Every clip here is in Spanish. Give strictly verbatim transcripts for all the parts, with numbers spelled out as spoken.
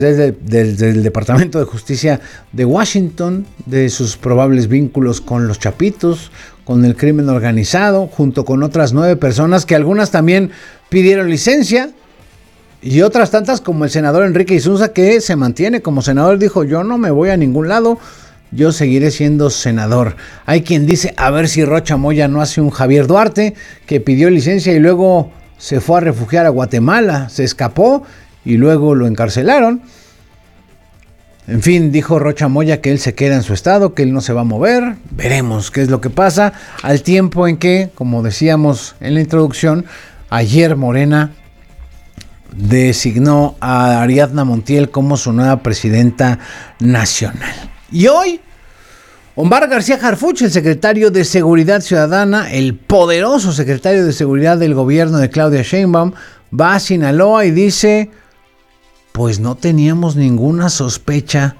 Desde, desde el Departamento de Justicia de Washington, de sus probables vínculos con los Chapitos, con el crimen organizado, junto con otras nueve personas que algunas también pidieron licencia, y otras tantas como el senador Enrique Insunza, que se mantiene como senador. Dijo: yo no me voy a ningún lado, yo seguiré siendo senador. Hay quien dice: a ver si Rocha Moya no hace un Javier Duarte, que pidió licencia y luego se fue a refugiar a Guatemala, se escapó y luego lo encarcelaron. En fin, dijo Rocha Moya que él se queda en su estado, que él no se va a mover. Veremos qué es lo que pasa, al tiempo en que, como decíamos en la introducción, ayer Morena designó a Ariadna Montiel como su nueva presidenta nacional. Y hoy, Omar García Harfuch, el secretario de Seguridad Ciudadana, el poderoso secretario de Seguridad del gobierno de Claudia Sheinbaum, va a Sinaloa y dice: pues no teníamos ninguna sospecha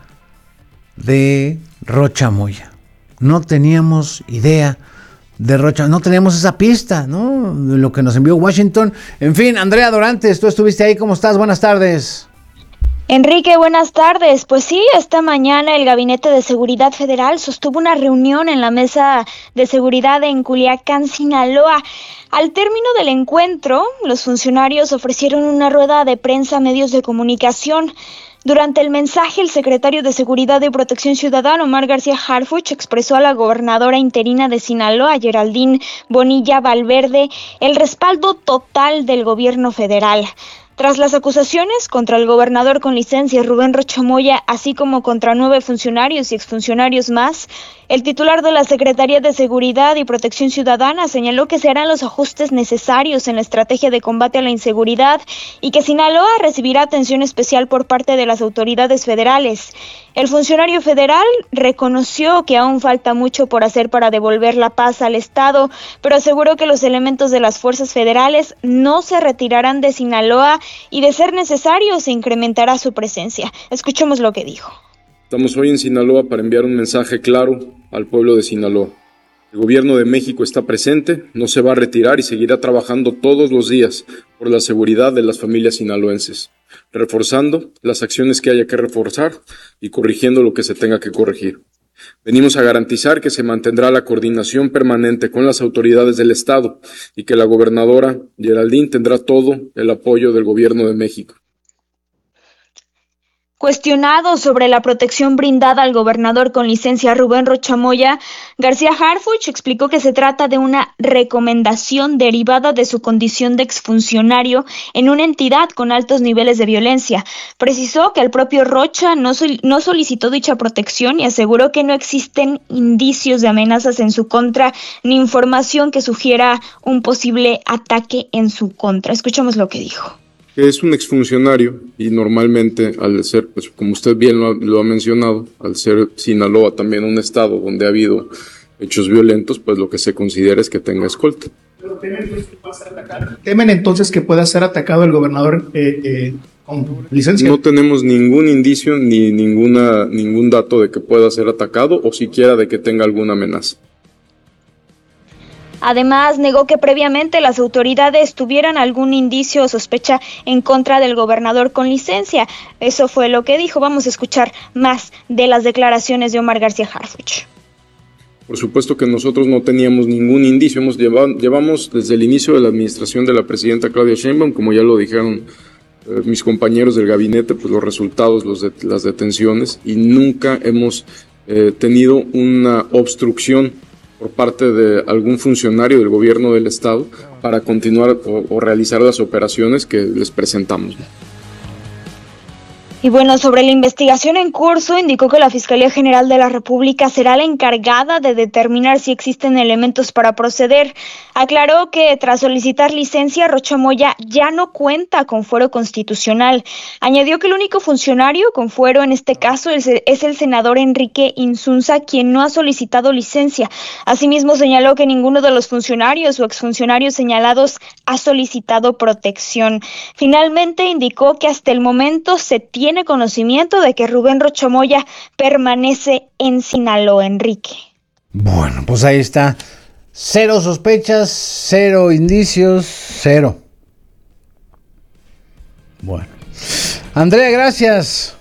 de Rocha Moya. No teníamos idea de Rocha, no teníamos esa pista, ¿no? De lo que nos envió Washington. En fin, Andrea Dorantes, tú estuviste ahí, ¿cómo estás? Buenas tardes. Enrique, buenas tardes. Pues sí, esta mañana el Gabinete de Seguridad Federal sostuvo una reunión en la Mesa de Seguridad en Culiacán, Sinaloa. Al término del encuentro, los funcionarios ofrecieron una rueda de prensa a medios de comunicación. Durante el mensaje, el secretario de Seguridad y Protección Ciudadana, Omar García Harfuch, expresó a la gobernadora interina de Sinaloa, Geraldine Bonilla Valverde, el respaldo total del gobierno federal. Tras las acusaciones contra el gobernador con licencia Rubén Rocha Moya, así como contra nueve funcionarios y exfuncionarios más, el titular de la Secretaría de Seguridad y Protección Ciudadana señaló que se harán los ajustes necesarios en la estrategia de combate a la inseguridad y que Sinaloa recibirá atención especial por parte de las autoridades federales. El funcionario federal reconoció que aún falta mucho por hacer para devolver la paz al Estado, pero aseguró que los elementos de las fuerzas federales no se retirarán de Sinaloa y, de ser necesario, se incrementará su presencia. Escuchemos lo que dijo. Estamos hoy en Sinaloa para enviar un mensaje claro al pueblo de Sinaloa. El gobierno de México está presente, no se va a retirar y seguirá trabajando todos los días por la seguridad de las familias sinaloenses, reforzando las acciones que haya que reforzar y corrigiendo lo que se tenga que corregir. Venimos a garantizar que se mantendrá la coordinación permanente con las autoridades del Estado y que la gobernadora Geraldine tendrá todo el apoyo del gobierno de México. Cuestionado sobre la protección brindada al gobernador con licencia Rubén Rocha Moya, García Harfuch explicó que se trata de una recomendación derivada de su condición de exfuncionario en una entidad con altos niveles de violencia. Precisó que el propio Rocha no, sol- no solicitó dicha protección y aseguró que no existen indicios de amenazas en su contra ni información que sugiera un posible ataque en su contra. Escuchemos lo que dijo. Es un exfuncionario y normalmente, al ser, pues como usted bien lo ha, lo ha mencionado, al ser Sinaloa también un estado donde ha habido hechos violentos, pues lo que se considera es que tenga escolta. ¿Pero temen entonces que pueda ser atacado? ¿Temen entonces que pueda ser atacado el gobernador eh, eh, con licencia? No tenemos ningún indicio ni ninguna ningún dato de que pueda ser atacado o siquiera de que tenga alguna amenaza. Además, negó que previamente las autoridades tuvieran algún indicio o sospecha en contra del gobernador con licencia. Eso fue lo que dijo. Vamos a escuchar más de las declaraciones de Omar García Harfuch. Por supuesto que nosotros no teníamos ningún indicio. Hemos llevado, llevamos desde el inicio de la administración de la presidenta Claudia Sheinbaum, como ya lo dijeron eh, mis compañeros del gabinete, pues los resultados, los de, las detenciones, y nunca hemos eh, tenido una obstrucción por parte de algún funcionario del gobierno del estado para continuar o, o realizar las operaciones que les presentamos. Y bueno, sobre la investigación en curso, indicó que la Fiscalía General de la República será la encargada de determinar si existen elementos para proceder. Aclaró que tras solicitar licencia, Rocha Moya ya no cuenta con fuero constitucional. Añadió que el único funcionario con fuero en este caso es el senador Enrique Insunza, quien no ha solicitado licencia. Asimismo, señaló que ninguno de los funcionarios o exfuncionarios señalados ha solicitado protección. Finalmente, indicó que hasta el momento se tiene tiene conocimiento de que Rubén Rocha Moya permanece en Sinaloa, Enrique. Bueno, pues ahí está. Cero sospechas, cero indicios, cero. Bueno. Andrea, gracias.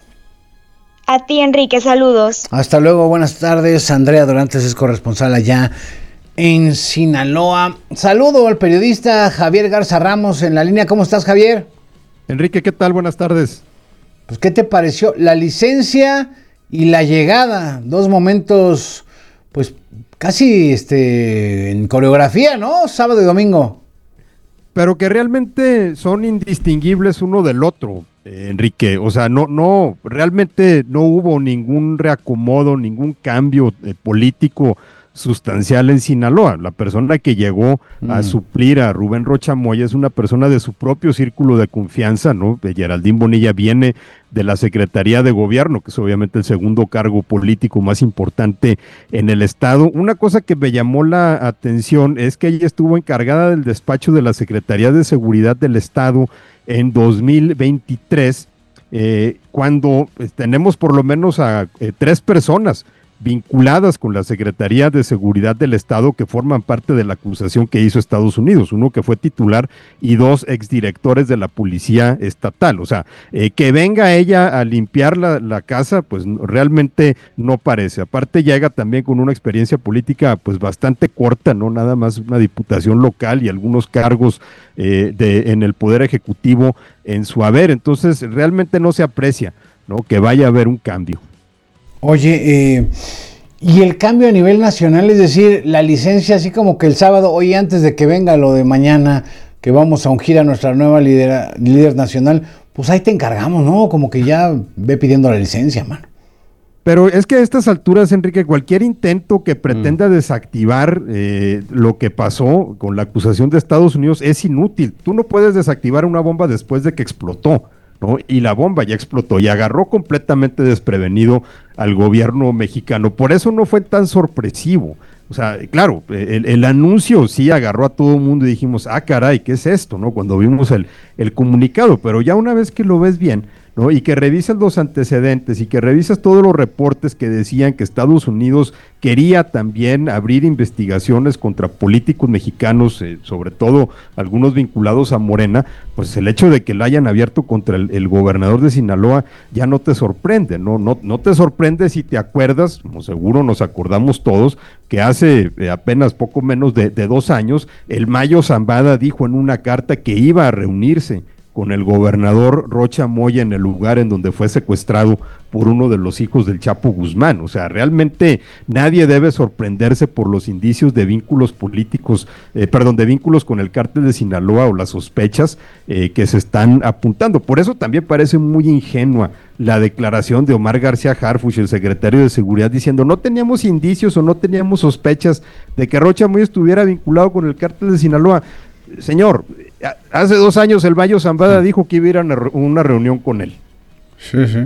A ti, Enrique, saludos. Hasta luego, buenas tardes. Andrea Dorantes es corresponsal allá en Sinaloa. Saludo al periodista Javier Garza Ramos en la línea. ¿Cómo estás, Javier? Enrique, ¿qué tal? Buenas tardes. Pues, ¿qué te pareció la licencia y la llegada? Dos momentos, pues, casi este, en coreografía, ¿no? Sábado y domingo. Pero que realmente son indistinguibles uno del otro, eh, Enrique. O sea, no, no, realmente no hubo ningún reacomodo, ningún cambio eh, político sustancial en Sinaloa. La persona que llegó mm. a suplir a Rubén Rocha Moya es una persona de su propio círculo de confianza, ¿no? Geraldine Bonilla viene de la Secretaría de Gobierno, que es obviamente el segundo cargo político más importante en el estado. Una cosa que me llamó la atención es que ella estuvo encargada del despacho de la Secretaría de Seguridad del Estado en dos mil veintitrés, eh, cuando pues, tenemos por lo menos a eh, tres personas vinculadas con la Secretaría de Seguridad del Estado que forman parte de la acusación que hizo Estados Unidos, uno que fue titular y dos exdirectores de la Policía Estatal. O sea, eh, que venga ella a limpiar la, la casa, pues realmente no parece. Aparte llega también con una experiencia política pues bastante corta, no nada más una diputación local y algunos cargos eh, de, en el Poder Ejecutivo en su haber. Entonces realmente no se aprecia, ¿no?, que vaya a haber un cambio. Oye, eh, y el cambio a nivel nacional, es decir, la licencia, así como que el sábado, oye, antes de que venga lo de mañana, que vamos a ungir a nuestra nueva líder, líder nacional, pues ahí te encargamos, ¿no? Como que ya ve pidiendo la licencia, mano. Pero es que a estas alturas, Enrique, cualquier intento que pretenda mm. desactivar eh, lo que pasó con la acusación de Estados Unidos es inútil. Tú no puedes desactivar una bomba después de que explotó, ¿no? Y la bomba ya explotó y agarró completamente desprevenido al gobierno mexicano. Por eso no fue tan sorpresivo. O sea, claro, el, el anuncio sí agarró a todo el mundo y dijimos, ah, caray, ¿qué es esto?, ¿no? Cuando vimos el, el comunicado, pero ya una vez que lo ves bien, ¿no?, y que revisas los antecedentes y que revisas todos los reportes que decían que Estados Unidos quería también abrir investigaciones contra políticos mexicanos, eh, sobre todo algunos vinculados a Morena, pues el hecho de que la hayan abierto contra el, el gobernador de Sinaloa ya no te sorprende, ¿no? No, no te sorprende si te acuerdas, como seguro nos acordamos todos, que hace eh, apenas poco menos de, de dos años, el Mayo Zambada dijo en una carta que iba a reunirse con el gobernador Rocha Moya en el lugar en donde fue secuestrado por uno de los hijos del Chapo Guzmán. O sea, realmente nadie debe sorprenderse por los indicios de vínculos políticos, eh, perdón, de vínculos con el cártel de Sinaloa o las sospechas eh, que se están apuntando. Por eso también parece muy ingenua la declaración de Omar García Harfuch, el secretario de Seguridad, diciendo no teníamos indicios o no teníamos sospechas de que Rocha Moya estuviera vinculado con el cártel de Sinaloa. Señor, hace dos años el Mayo Zambada dijo que iba a ir a una, una reunión con él. Sí, sí.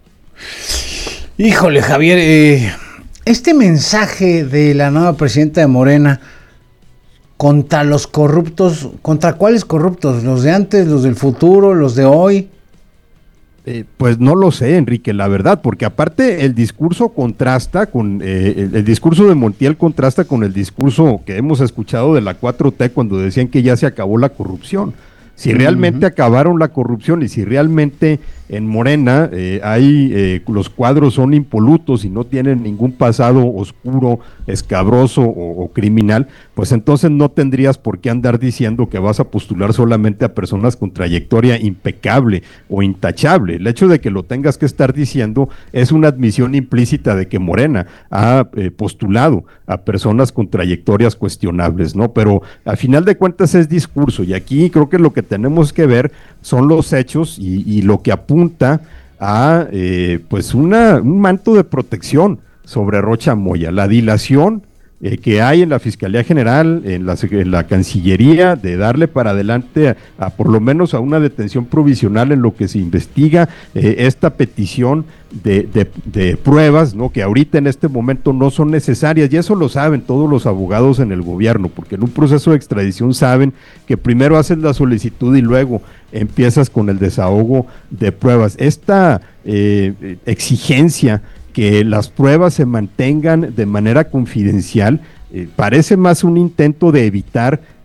Híjole, Javier, eh, este mensaje de la nueva presidenta de Morena contra los corruptos, ¿contra cuáles corruptos? ¿Los de antes, los del futuro, los de hoy? Eh, pues no lo sé, Enrique, la verdad, porque aparte el discurso contrasta con, eh, el, el discurso de Montiel contrasta con el discurso que hemos escuchado de la cuatro T cuando decían que ya se acabó la corrupción. Si realmente uh-huh. acabaron la corrupción y si realmente en Morena eh, hay eh, los cuadros son impolutos y no tienen ningún pasado oscuro, escabroso o, o criminal, pues entonces no tendrías por qué andar diciendo que vas a postular solamente a personas con trayectoria impecable o intachable. El hecho de que lo tengas que estar diciendo es una admisión implícita de que Morena ha eh, postulado a personas con trayectorias cuestionables, ¿no? Pero al final de cuentas es discurso y aquí creo que lo que tenemos que ver son los hechos y, y lo que apunta a eh, pues una, un manto de protección sobre Rocha Moya, la dilación eh, que hay en la Fiscalía General, en la, en la Cancillería, de darle para adelante a, a por lo menos a una detención provisional en lo que se investiga eh, esta petición de, de, de pruebas, ¿no?, que ahorita en este momento no son necesarias, y eso lo saben todos los abogados en el gobierno, porque en un proceso de extradición saben que primero haces la solicitud y luego empiezas con el desahogo de pruebas. Esta eh, exigencia que las pruebas se mantengan de manera confidencial, eh, parece más un intento de evitar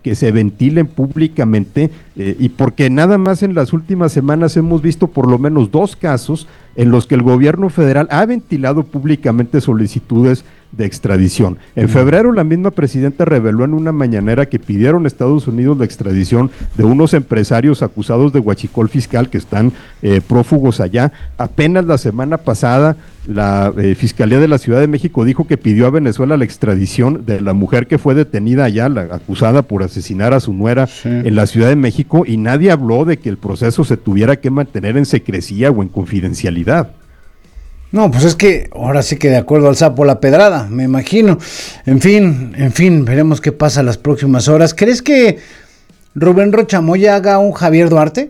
que se ventilen públicamente eh, y porque nada más en las últimas semanas hemos visto por lo menos dos casos en los que el gobierno federal ha ventilado públicamente solicitudes de extradición. En febrero la misma presidenta reveló en una mañanera que pidieron a Estados Unidos la extradición de unos empresarios acusados de huachicol fiscal que están eh, prófugos allá. Apenas la semana pasada la eh, Fiscalía de la Ciudad de México dijo que pidió a Venezuela la extradición de la mujer que fue detenida allá, la acusada por asesinar a su nuera sí. en la Ciudad de México, y nadie habló de que el proceso se tuviera que mantener en secrecía o en confidencialidad. No, pues es que ahora sí que de acuerdo al sapo la pedrada, me imagino. En fin, en fin, veremos qué pasa las próximas horas. ¿Crees que Rubén Rocha Moya haga un Javier Duarte?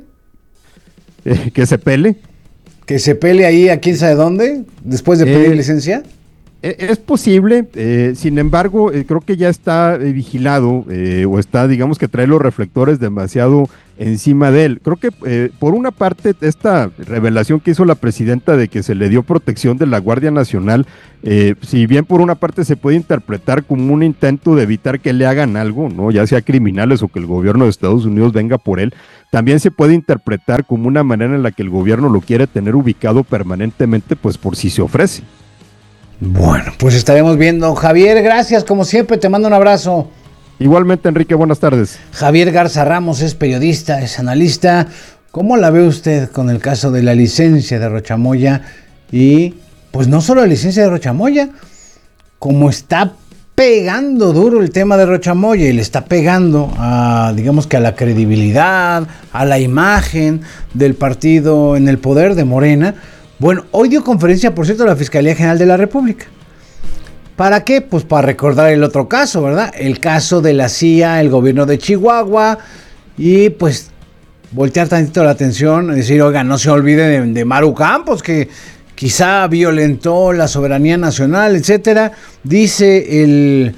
Eh, ¿Que se pele? ¿Que se pele ahí a quién sabe dónde, después de pedir eh, licencia? Es posible, eh, sin embargo, eh, creo que ya está eh, vigilado eh, o está, digamos que trae los reflectores demasiado encima de él. Creo que eh, por una parte esta revelación que hizo la presidenta de que se le dio protección de la Guardia Nacional, eh, si bien por una parte se puede interpretar como un intento de evitar que le hagan algo, ¿no? Ya sea criminales o que el gobierno de Estados Unidos venga por él, también se puede interpretar como una manera en la que el gobierno lo quiere tener ubicado permanentemente, pues por si se ofrece. Bueno, pues estaremos viendo. Javier, gracias, como siempre, te mando un abrazo. Igualmente, Enrique, buenas tardes. Javier Garza Ramos es periodista, es analista. ¿Cómo la ve usted con el caso de la licencia de Rocha Moya? Y pues no solo la licencia de Rocha Moya, como está pegando duro el tema de Rocha Moya y le está pegando a, digamos que a la credibilidad, a la imagen del partido en el poder de Morena. Bueno, hoy dio conferencia, por cierto, la Fiscalía General de la República. ¿Para qué? Pues para recordar el otro caso, ¿verdad? El caso de la C I A, el gobierno de Chihuahua, y pues voltear tantito la atención, decir, oiga, no se olvide de, de Maru Campos, que quizá violentó la soberanía nacional, etcétera. Dice el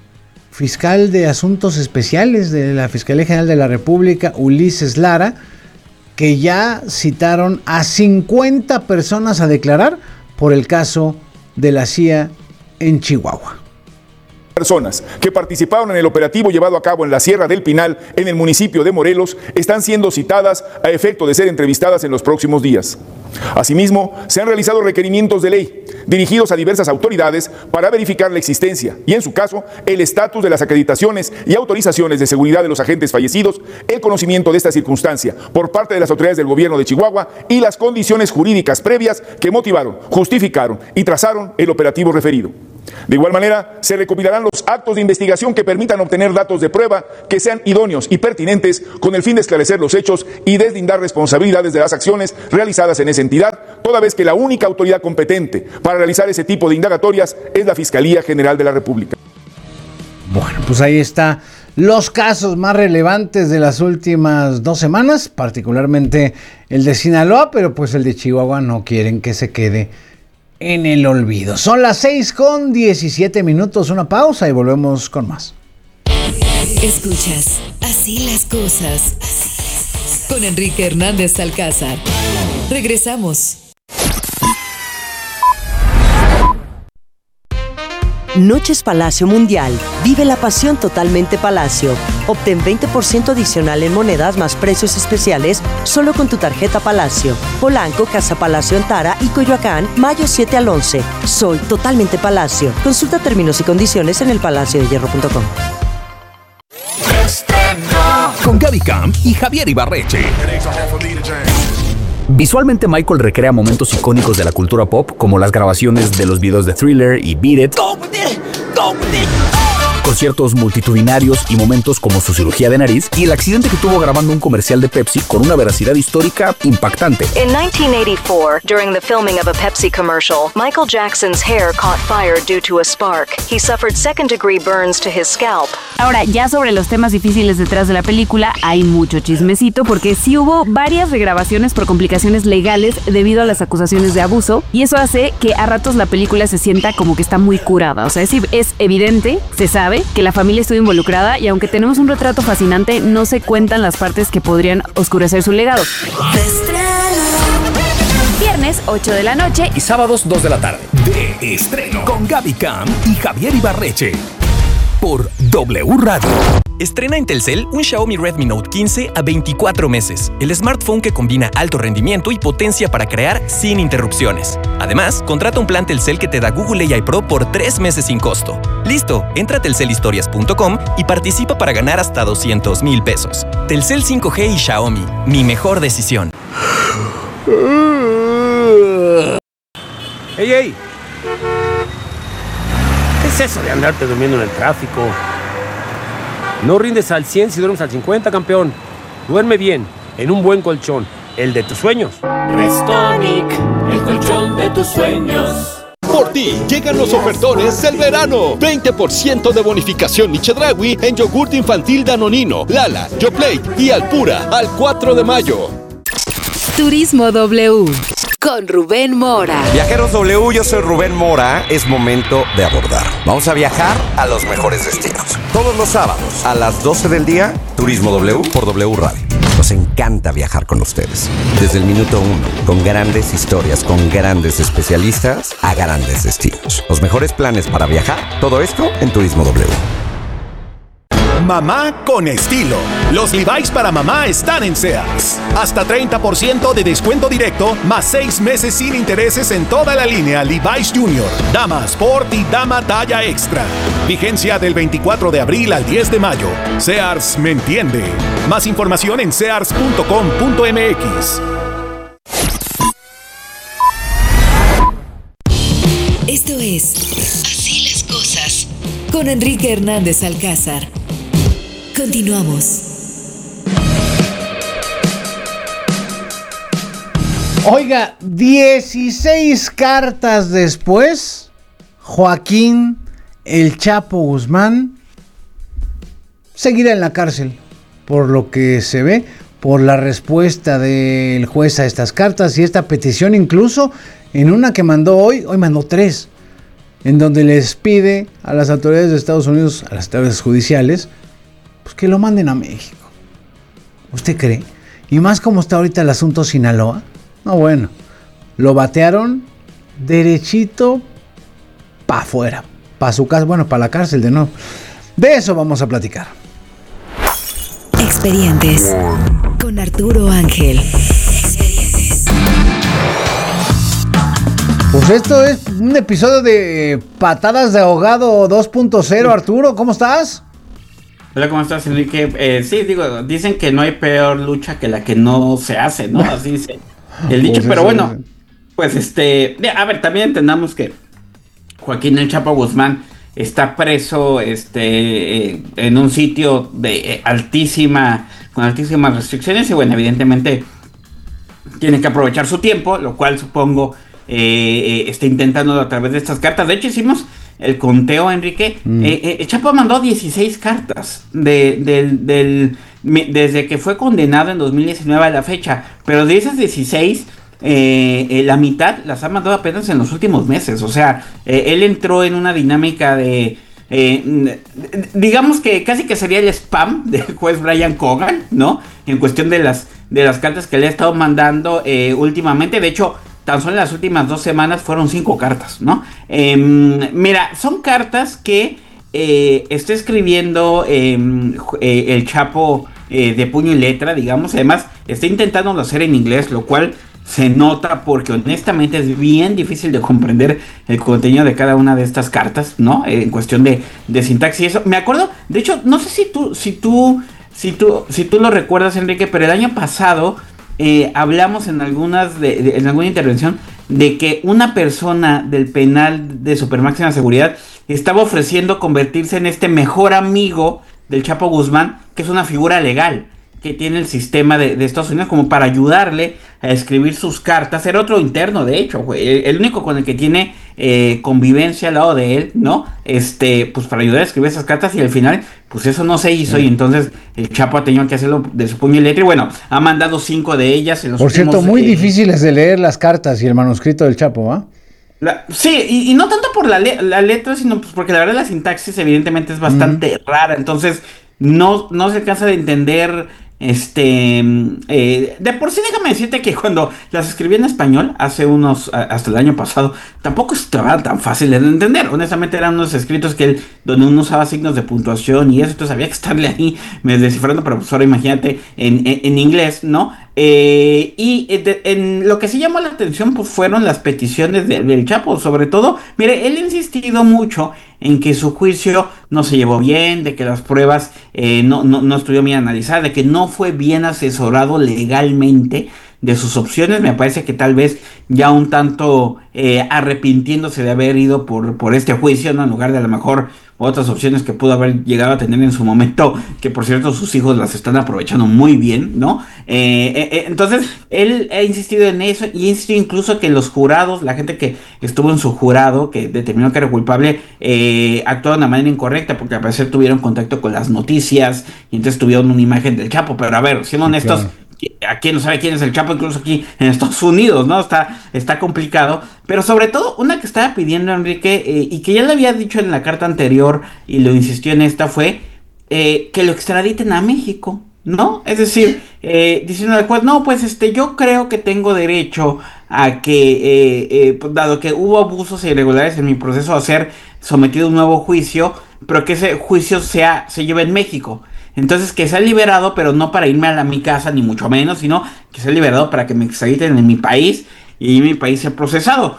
fiscal de Asuntos Especiales de la Fiscalía General de la República, Ulises Lara, que ya citaron a cincuenta personas a declarar por el caso de la C I A en Chihuahua. Personas que participaron en el operativo llevado a cabo en la Sierra del Pinal, en el municipio de Morelos, están siendo citadas a efecto de ser entrevistadas en los próximos días. Asimismo, se han realizado requerimientos de ley dirigidos a diversas autoridades para verificar la existencia y, en su caso, el estatus de las acreditaciones y autorizaciones de seguridad de los agentes fallecidos, el conocimiento de esta circunstancia por parte de las autoridades del gobierno de Chihuahua y las condiciones jurídicas previas que motivaron, justificaron y trazaron el operativo referido. De igual manera, se recopilarán los actos de investigación que permitan obtener datos de prueba que sean idóneos y pertinentes con el fin de esclarecer los hechos y deslindar responsabilidades de las acciones realizadas en esa entidad, toda vez que la única autoridad competente para realizar ese tipo de indagatorias es la Fiscalía General de la República. Bueno, pues ahí está los casos más relevantes de las últimas dos semanas, particularmente el de Sinaloa, pero pues el de Chihuahua no quieren que se quede en el olvido. Son las seis con diecisiete minutos, una pausa y volvemos con más. Escuchas Así las cosas con Enrique Hernández Alcázar. Regresamos. Noches Palacio Mundial. Vive la pasión totalmente Palacio. Obtén veinte por ciento adicional en monedas más precios especiales solo con tu tarjeta Palacio. Polanco, Casa Palacio en Tara y Coyoacán, mayo siete al once. Soy totalmente Palacio. Consulta términos y condiciones en el palacio de hierro punto com. Con Gaby Camp y Javier Ibarreche. Visualmente, Michael recrea momentos icónicos de la cultura pop, como las grabaciones de los videos de Thriller y Beat It, conciertos multitudinarios y momentos como su cirugía de nariz y el accidente que tuvo grabando un comercial de Pepsi con una veracidad histórica impactante. In nineteen eighty-four, during the filming of a Pepsi commercial, Michael Jackson's hair caught fire due to a spark. He suffered second-degree burns to his scalp. Ahora, ya sobre los temas difíciles detrás de la película, hay mucho chismecito porque sí hubo varias regrabaciones por complicaciones legales debido a las acusaciones de abuso, y eso hace que a ratos la película se sienta como que está muy curada. O sea, es, es evidente, se sabe que la familia estuvo involucrada, y aunque tenemos un retrato fascinante, no se cuentan las partes que podrían oscurecer su legado. Viernes, ocho de la noche y sábados, dos de la tarde. De estreno con Gaby Camp y Javier Ibarreche por W Radio. Estrena en Telcel un Xiaomi Redmi Note quince a veinticuatro meses. El smartphone que combina alto rendimiento y potencia para crear sin interrupciones. Además, contrata un plan Telcel que te da Google A I Pro por tres meses sin costo. Listo, entra a telcel historias punto com y participa para ganar hasta doscientos mil pesos. Telcel cinco G y Xiaomi, mi mejor decisión. ¡Ey, ey! ¿Qué es eso de andarte durmiendo en el tráfico? No rindes al cien si duermes al cincuenta, campeón. Duerme bien, en un buen colchón, el de tus sueños. Restonic, el colchón de tus sueños. Por ti, llegan los ofertones del verano. veinte por ciento de bonificación Chedraui en yogurt infantil Danonino, Lala, Yoplait y Alpura al cuatro de mayo. Turismo W con Rubén Mora. Viajeros W, yo soy Rubén Mora. Es momento de abordar. Vamos a viajar a los mejores destinos. Todos los sábados a las doce del día, Turismo W por W Radio. Nos encanta viajar con ustedes. Desde el minuto uno, con grandes historias, con grandes especialistas a grandes destinos. Los mejores planes para viajar, todo esto en Turismo W. Mamá con estilo. Los Levi's para mamá están en Sears. Hasta treinta por ciento de descuento directo, más seis meses sin intereses en toda la línea Levi's Junior, Dama Sport y Dama Talla Extra. Vigencia del veinticuatro de abril al diez de mayo. Sears me entiende. Más información en sears punto com punto m x. Esto es Así las cosas con Enrique Hernández Alcázar. Continuamos. Oiga, dieciséis cartas después, Joaquín El Chapo Guzmán seguirá en la cárcel, por lo que se ve, por la respuesta del juez a estas cartas y esta petición, incluso en una que mandó hoy, hoy mandó tres, en donde les pide a las autoridades de Estados Unidos, a las autoridades judiciales, pues que lo manden a México. ¿Usted cree? Y más como está ahorita el asunto Sinaloa. No, bueno, lo batearon derechito para afuera, para su casa, bueno, para la cárcel de nuevo. De eso vamos a platicar. Expedientes con Arturo Ángel. Pues esto es un episodio de Patadas de Ahogado dos punto cero. Arturo, ¿cómo estás? Hola, ¿cómo estás, Enrique? Eh, sí, digo, dicen que no hay peor lucha que la que no se hace, ¿no? Así dice el dicho, pues pero bueno, pues este, a ver, también entendamos que Joaquín El Chapo Guzmán está preso este, eh, en un sitio de eh, altísima, con altísimas restricciones y bueno, evidentemente tiene que aprovechar su tiempo, lo cual supongo eh, eh, está intentando a través de estas cartas. De hecho, hicimos el conteo, Enrique. Mm. Eh, eh, el Chapo mandó dieciséis cartas de, de, del, desde que fue condenado en dos mil diecinueve a la fecha, pero de esas dieciséis, eh, eh, la mitad las ha mandado apenas en los últimos meses. O sea, eh, él entró en una dinámica de, eh, digamos que casi que sería el spam del juez Brian Cogan, ¿no? En cuestión de las, de las cartas que le ha estado mandando eh, últimamente. De hecho, tan solo en las últimas dos semanas fueron cinco cartas, ¿no? Eh, mira, son cartas que eh, está escribiendo eh, eh, el Chapo eh, de puño y letra, digamos. Además, está intentando hacer en inglés, lo cual se nota porque honestamente es bien difícil de comprender el contenido de cada una de estas cartas, ¿no? Eh, en cuestión de, de sintaxis y eso. Me acuerdo, de hecho, no sé si tú, si tú, si tú, si tú lo recuerdas, Enrique, pero el año pasado Eh, hablamos en algunas de, de, en alguna intervención de que una persona del penal de supermáxima seguridad estaba ofreciendo convertirse en este mejor amigo del Chapo Guzmán, que es una figura legal que tiene el sistema de, de Estados Unidos como para ayudarle a escribir sus cartas. Era otro interno, de hecho, güey, el, el único con el que tiene eh, convivencia al lado de él, ¿no? Este, pues para ayudar a escribir esas cartas, y al final, pues eso no se hizo, y entonces el Chapo ha tenido que hacerlo de su puño y letra, y bueno, ha mandado cinco de ellas en los Por últimos, cierto, muy eh, difíciles de leer las cartas y el manuscrito del Chapo, ¿ah? La, sí, y, y no tanto por la, le, la letra, sino pues porque la verdad la sintaxis evidentemente es bastante mm. rara, entonces no, no se alcanza de entender Este, eh, de por sí déjame decirte que cuando las escribí en español, hace unos, hasta el año pasado, tampoco estaban tan fáciles de entender. Honestamente eran unos escritos que él, donde uno usaba signos de puntuación y eso, entonces había que estarle ahí me descifrando, pero pues ahora imagínate en, en, en inglés, ¿no? Eh, y de, en lo que sí llamó la atención pues fueron las peticiones de, del Chapo, sobre todo, mire, él ha insistido mucho en que su juicio no se llevó bien, de que las pruebas eh, no, no, no estuvieron bien analizadas, de que no fue bien asesorado legalmente de sus opciones. Me parece que tal vez ya un tanto eh, arrepintiéndose de haber ido por, por este juicio, ¿no? En lugar de a lo mejor otras opciones que pudo haber llegado a tener en su momento, que por cierto sus hijos las están aprovechando muy bien, ¿no? Eh, eh, entonces, él ha insistido en eso y ha insistido incluso que los jurados, la gente que estuvo en su jurado, que determinó que era culpable, eh, actuaron de manera incorrecta, porque al parecer tuvieron contacto con las noticias y entonces tuvieron una imagen del Chapo. Pero a ver, siendo honestos, claro, aquí no sabe quién es el Chapo, incluso aquí en Estados Unidos, ¿no? Está, está complicado. Pero sobre todo, una que estaba pidiendo Enrique, eh, y que ya le había dicho en la carta anterior, y lo insistió en esta, fue eh, que lo extraditen a México, ¿no? Es decir, eh, diciendo al juez, no, pues este, yo creo que tengo derecho a que, eh, eh, pues, dado que hubo abusos e irregularidades en mi proceso, a ser sometido a un nuevo juicio, pero que ese juicio sea, se lleve en México. Entonces que sea liberado, pero no para irme a la, mi casa, ni mucho menos, sino que sea liberado para que me extraditen en mi país y mi país sea procesado.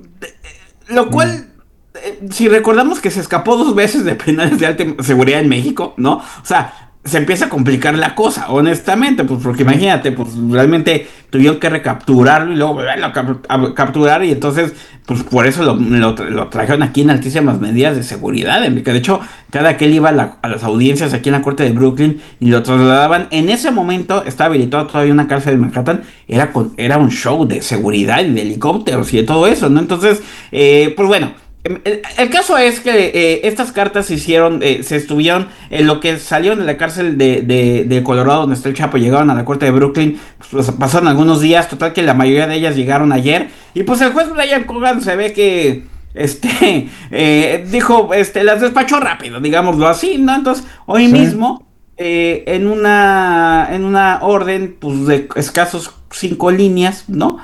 Lo cual, eh, si recordamos que se escapó dos veces de penales de alta seguridad en México, ¿no? O sea, se empieza a complicar la cosa, honestamente, pues porque imagínate, pues realmente tuvieron que recapturarlo y luego volverlo a, cap a capturar, y entonces, pues por eso lo, lo, lo trajeron aquí en altísimas medidas de seguridad, Enrique. De hecho, cada que él iba a, la, a las audiencias aquí en la corte de Brooklyn y lo trasladaban, en ese momento estaba habilitado todavía una cárcel de Manhattan, era, con, era un show de seguridad y de helicópteros y de todo eso, ¿no? Entonces, eh, pues bueno, El, el caso es que eh, estas cartas se hicieron, eh, se estuvieron en lo que salió de la cárcel de, de, de Colorado, donde está el Chapo, llegaron a la corte de Brooklyn, pues pasaron algunos días, total que la mayoría de ellas llegaron ayer, y pues el juez Brian Cogan se ve que, este, eh, dijo, este, las despachó rápido, digámoslo así, ¿no? Entonces, hoy sí. mismo, eh, en una, en una orden, pues de escasos cinco líneas, ¿no?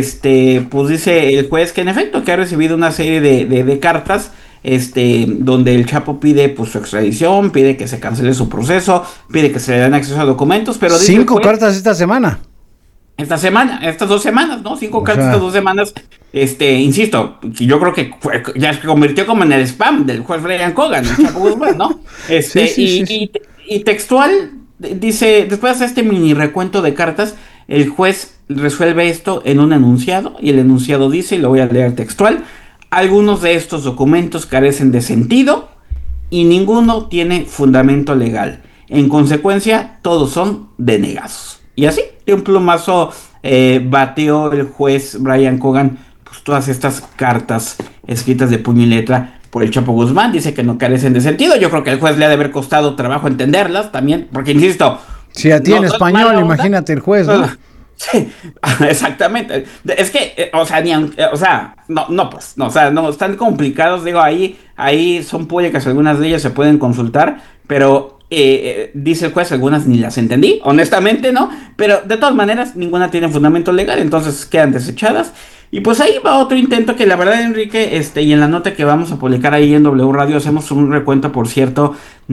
Este, pues dice el juez que en efecto que ha recibido una serie de, de, de cartas, este, donde el Chapo pide pues su extradición, pide que se cancele su proceso, pide que se le den acceso a documentos, pero dice cinco juez, cartas esta semana. Esta semana, estas dos semanas, ¿no? Cinco O cartas sea. estas dos semanas, este, insisto, yo creo que fue, ya se convirtió como en el spam del juez Brian Cogan, el Chapo Guzmán, ¿no? Este, Sí, sí, y, sí, sí. Y, y textual, dice, después de este mini recuento de cartas, el juez resuelve esto en un enunciado, y el enunciado dice, y lo voy a leer textual: algunos de estos documentos carecen de sentido y ninguno tiene fundamento legal. En consecuencia, todos son denegados. Y así, de un plumazo, eh, bateó el juez Brian Cogan pues todas estas cartas escritas de puño y letra por el Chapo Guzmán. Dice que no carecen de sentido. Yo creo que al juez le ha de haber costado trabajo entenderlas también, porque insisto, Si a ti no, en no es español, mala onda. imagínate el juez, ¿no? Sí, exactamente. Es que, eh, o sea, ni aunque- o sea, no, no, pues, no, o sea, no, están complicados, digo, ahí, ahí son públicas, algunas de ellas se pueden consultar, pero eh, eh, dice el juez, algunas ni las entendí, honestamente, ¿no? Pero de todas maneras, ninguna tiene fundamento legal, entonces quedan desechadas. Y pues ahí va otro intento que la verdad, Enrique, este, y en la nota que vamos a publicar ahí en W Radio hacemos un recuento, por cierto,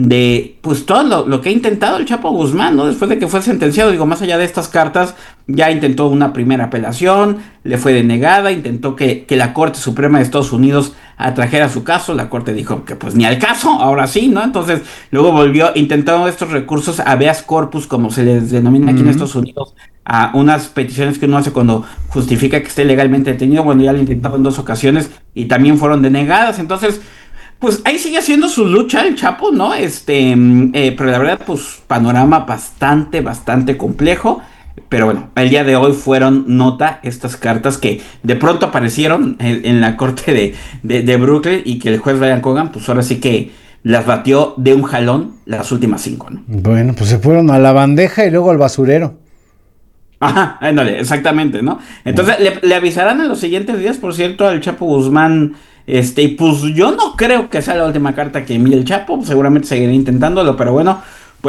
de pues todo lo, lo que ha intentado el Chapo Guzmán, ¿no? Después de que fue sentenciado, digo, más allá de estas cartas, ya intentó una primera apelación, le fue denegada, intentó que, que la Corte Suprema de Estados Unidos atrajera su caso, la Corte dijo que pues ni al caso, ahora sí, ¿no? Entonces luego volvió, intentó estos recursos habeas corpus, como se les denomina aquí en Estados Unidos, a unas peticiones que uno hace cuando justifica que esté legalmente detenido. Bueno, ya lo intentado en dos ocasiones y también fueron denegadas. Entonces, pues ahí sigue haciendo su lucha el Chapo, ¿no? Este, eh, pero la verdad, pues panorama bastante, bastante complejo. Pero bueno, el día de hoy fueron nota estas cartas que de pronto aparecieron en, en la corte de, de, de Brooklyn, y que el juez Brian Cogan, pues ahora sí que las batió de un jalón las últimas cinco, ¿no? Bueno, pues se fueron a la bandeja y luego al basurero. Ajá, ándale, exactamente, ¿no? Entonces, le, le avisarán en los siguientes días, por cierto, al Chapo Guzmán, este, y pues yo no creo que sea la última carta que envíe el Chapo, seguramente seguiré intentándolo, pero bueno, pues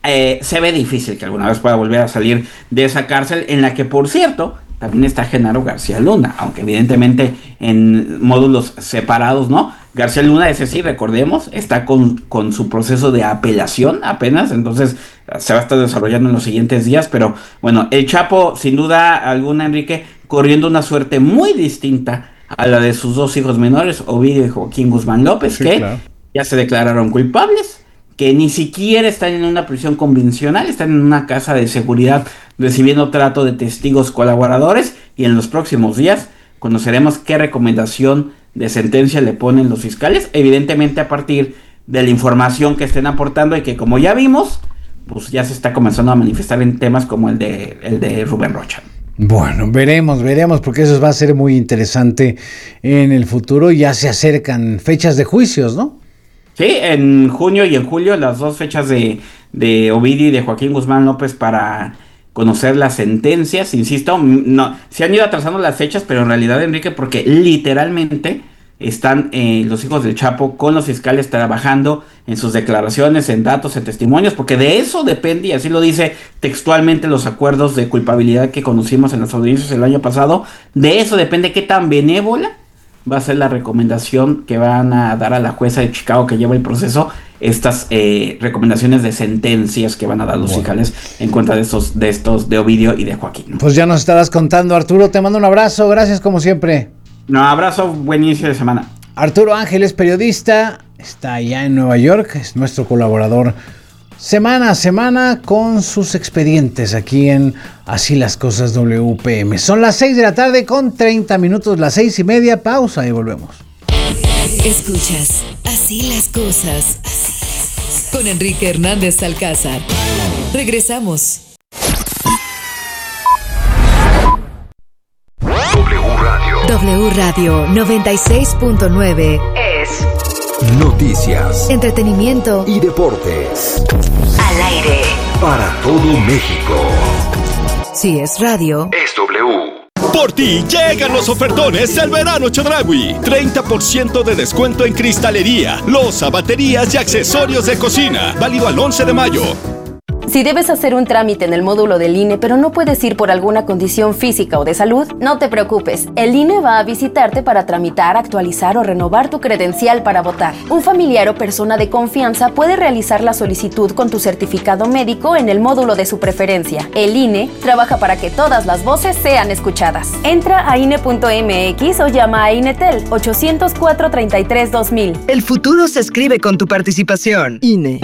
eh, se ve difícil que alguna vez pueda volver a salir de esa cárcel, en la que, por cierto, también está Genaro García Luna, aunque evidentemente en módulos separados, ¿no? García Luna, ese sí, recordemos, está con, con su proceso de apelación apenas, entonces se va a estar desarrollando en los siguientes días, pero bueno, el Chapo, sin duda alguna, Enrique, corriendo una suerte muy distinta a la de sus dos hijos menores, Ovidio y Joaquín Guzmán López, sí, que claro, ya se declararon culpables, que ni siquiera están en una prisión convencional, están en una casa de seguridad recibiendo trato de testigos colaboradores, y en los próximos días conoceremos qué recomendación de sentencia le ponen los fiscales, evidentemente a partir de la información que estén aportando y que, como ya vimos, pues ya se está comenzando a manifestar en temas como el de, el de Rubén Rocha. Bueno, veremos, veremos, porque eso va a ser muy interesante en el futuro. Ya se acercan fechas de juicios, ¿no? Sí, en junio y en julio, las dos fechas de, de Ovidio y de Joaquín Guzmán López para conocer las sentencias. Insisto, no, se han ido atrasando las fechas, pero en realidad, Enrique, porque literalmente están eh, los hijos del Chapo con los fiscales trabajando en sus declaraciones, en datos, en testimonios, porque de eso depende, y así lo dice textualmente los acuerdos de culpabilidad que conocimos en las audiencias el año pasado, de eso depende qué tan benévola va a ser la recomendación que van a dar a la jueza de Chicago que lleva el proceso, estas eh, recomendaciones de sentencias que van a dar los bueno. fiscales en contra de estos, de estos, de Ovidio y de Joaquín. Pues ya nos estarás contando, Arturo, te mando un abrazo, gracias como siempre. Un abrazo, buen inicio de semana. Arturo Ángel es periodista, está allá en Nueva York, es nuestro colaborador semana a semana con sus expedientes aquí en Así las Cosas W P M. Son las seis de la tarde con treinta minutos, las seis y media, pausa y volvemos. Escuchas Así las Cosas con Enrique Hernández Alcázar. Regresamos. W Radio. W Radio noventa y seis punto nueve es noticias, entretenimiento y deportes. Al aire. Para todo México. Si es radio, es W. Por ti llegan los ofertones del verano Chedraui. treinta por ciento de descuento en cristalería, loza, baterías y accesorios de cocina. Válido al once de mayo. Si debes hacer un trámite en el módulo del I N E, pero no puedes ir por alguna condición física o de salud, no te preocupes. El I N E va a visitarte para tramitar, actualizar o renovar tu credencial para votar. Un familiar o persona de confianza puede realizar la solicitud con tu certificado médico en el módulo de su preferencia. El I N E trabaja para que todas las voces sean escuchadas. Entra a I N E punto M X o llama a INETEL ochocientos cuatro, treinta y tres, dos mil. El futuro se escribe con tu participación. I N E.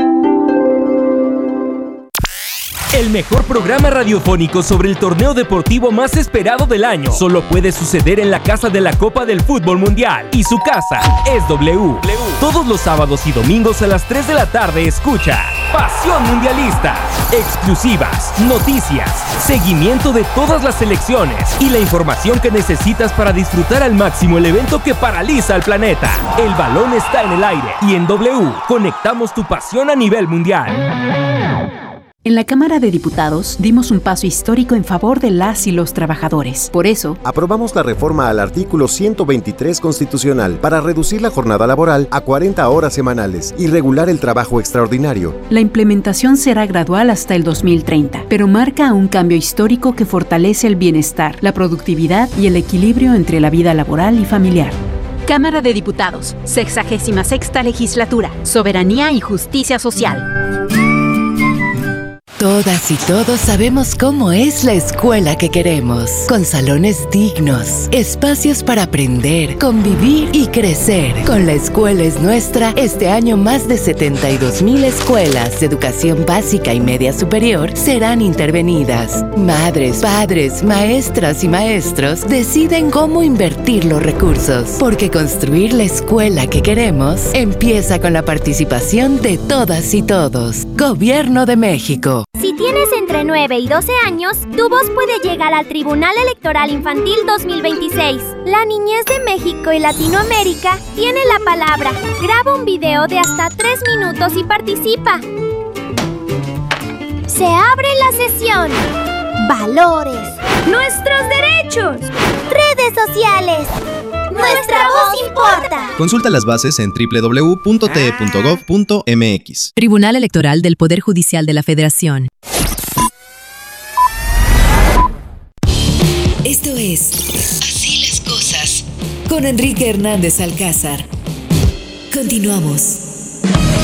El mejor programa radiofónico sobre el torneo deportivo más esperado del año solo puede suceder en la casa de la Copa del Fútbol Mundial. Y su casa es W. Todos los sábados y domingos a las tres de la tarde escucha Pasión Mundialista. Exclusivas, noticias, seguimiento de todas las selecciones y la información que necesitas para disfrutar al máximo el evento que paraliza al planeta. El balón está en el aire y en W conectamos tu pasión a nivel mundial. En la Cámara de Diputados dimos un paso histórico en favor de las y los trabajadores. Por eso, aprobamos la reforma al artículo ciento veintitrés constitucional para reducir la jornada laboral a cuarenta horas semanales y regular el trabajo extraordinario. La implementación será gradual hasta el dos mil treinta, pero marca un cambio histórico que fortalece el bienestar, la productividad y el equilibrio entre la vida laboral y familiar. Cámara de Diputados, sexagésima sexta legislatura, Soberanía y Justicia Social. Todas y todos sabemos cómo es la escuela que queremos, con salones dignos, espacios para aprender, convivir y crecer. Con La Escuela es Nuestra, este año más de setenta y dos mil escuelas de educación básica y media superior serán intervenidas. Madres, padres, maestras y maestros deciden cómo invertir los recursos, porque construir la escuela que queremos empieza con la participación de todas y todos. Gobierno de México. Si tienes entre nueve y doce años, tu voz puede llegar al Tribunal Electoral Infantil dos mil veintiséis. La niñez de México y Latinoamérica tiene la palabra. Graba un video de hasta tres minutos y participa. Se abre la sesión. Valores. Nuestros derechos. Redes sociales. Nuestra voz importa. Consulta las bases en doble u doble u doble u punto t e punto gov punto m x. Tribunal Electoral del Poder Judicial de la Federación. Esto es Así las cosas con Enrique Hernández Alcázar. Continuamos.